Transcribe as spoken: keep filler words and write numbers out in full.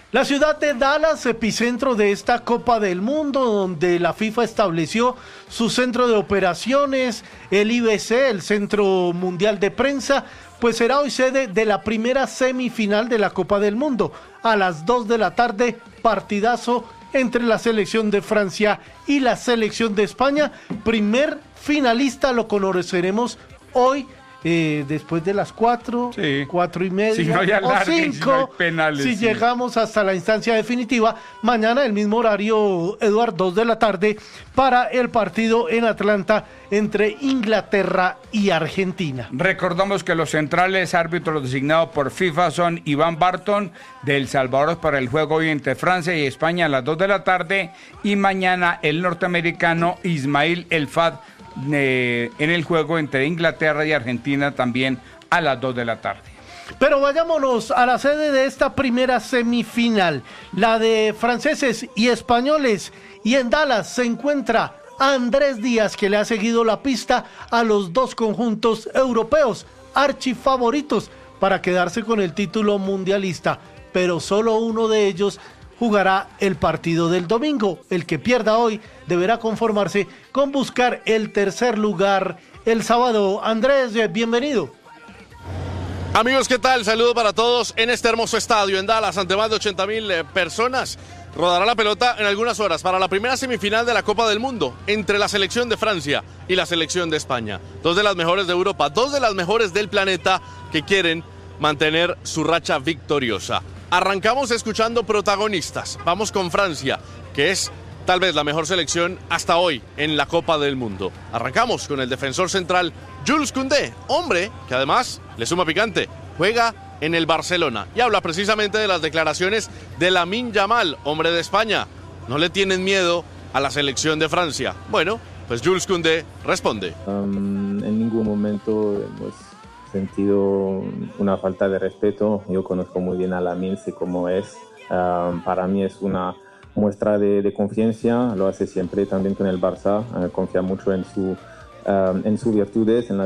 La ciudad de Dallas, epicentro de esta Copa del Mundo, donde la FIFA estableció su centro de operaciones, el I B C, el Centro Mundial de Prensa, pues será hoy sede de la primera semifinal de la Copa del Mundo. A las dos de la tarde, partidazo entre la selección de Francia y la selección de España. Primer finalista lo conoceremos hoy. Eh, después de las cuatro, sí. cuatro y media, si no hay alargue, o cinco, si, no hay penales, si sí. llegamos hasta la instancia definitiva, mañana el mismo horario, Eduard, dos de la tarde, para el partido en Atlanta entre Inglaterra y Argentina. Recordamos que los centrales árbitros designados por FIFA son Iván Barton de El Salvador para el juego hoy entre Francia y España a las dos de la tarde, y mañana el norteamericano Ismail El Fad Eh, en el juego entre Inglaterra y Argentina también a las dos de la tarde. Pero vayámonos a la sede de esta primera semifinal, la de franceses y españoles, y en Dallas se encuentra Andrés Díaz, que le ha seguido la pista a los dos conjuntos europeos, archifavoritos para quedarse con el título mundialista, pero solo uno de ellos jugará el partido del domingo. El que pierda hoy deberá conformarse con buscar el tercer lugar el sábado. Andrés, bienvenido. Amigos, ¿qué tal? Saludo para todos en este hermoso estadio en Dallas, ante más de ochenta mil eh, personas. Rodará la pelota en algunas horas para la primera semifinal de la Copa del Mundo entre la selección de Francia y la selección de España. Dos de las mejores de Europa, dos de las mejores del planeta que quieren mantener su racha victoriosa. Arrancamos escuchando protagonistas. Vamos con Francia, que es tal vez la mejor selección hasta hoy en la Copa del Mundo. Arrancamos con el defensor central Jules Koundé, hombre que además le suma picante, juega en el Barcelona y habla precisamente de las declaraciones de Lamine Yamal, hombre de España. No le tienen miedo a la selección de Francia. Bueno, pues Jules Koundé responde. Um, en ningún momento hemos sentido una falta de respeto. Yo conozco muy bien a Lamine, sé cómo es. Um, para mí es una muestra de, de confianza, lo hace siempre también con el Barça, uh, confía mucho en su um, en sus virtudes, en la